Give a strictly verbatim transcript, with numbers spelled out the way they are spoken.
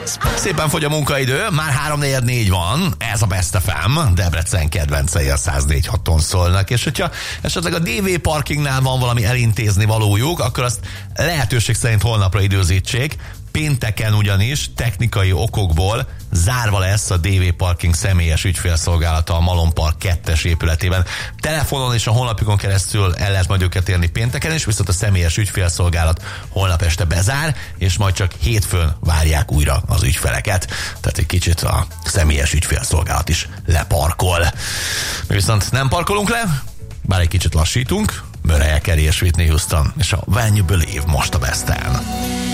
Szépen fogy a munkaidő, már három negyven négy van, ez a Best ef em, Debrecen kedvencei a száz négy haton szólnak, és hogyha esetleg a dé vé parkingnál van valami elintézni valójuk, akkor azt lehetőség szerint holnapra időzítsék. Pénteken ugyanis technikai okokból zárva lesz a dé vé Parking személyes ügyfélszolgálata a Malom Park kettes épületében. Telefonon és a honlapjukon keresztül el lehet majd őket érni pénteken, és viszont a személyes ügyfélszolgálat holnap este bezár, és majd csak hétfőn várják újra az ügyfeleket. Tehát egy kicsit a személyes ügyfélszolgálat is leparkol. Mi viszont nem parkolunk le, bár egy kicsit lassítunk. Mariah Carey és Whitney Houston és a When You Believe most a Besten.